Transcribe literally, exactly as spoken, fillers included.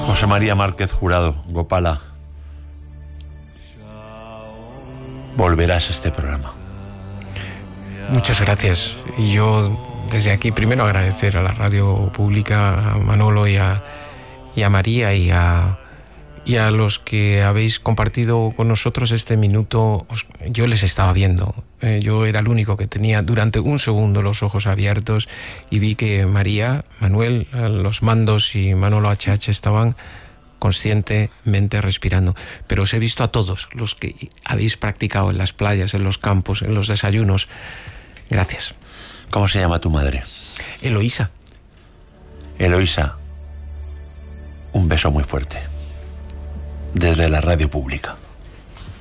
José María Márquez Jurado, Gopala, volverás a este programa. Muchas gracias. Y yo desde aquí primero agradecer a la radio pública, a Manolo y a, y a María y a, y a los que habéis compartido con nosotros este minuto. Os, yo les estaba viendo. Eh, yo era el único que tenía durante un segundo los ojos abiertos y vi que María, Manuel, los mandos y Manolo H H estaban conscientemente respirando. Pero os he visto a todos los que habéis practicado en las playas, en los campos, en los desayunos. Gracias. ¿Cómo se llama tu madre? Eloísa. Eloísa, un beso muy fuerte desde la radio pública.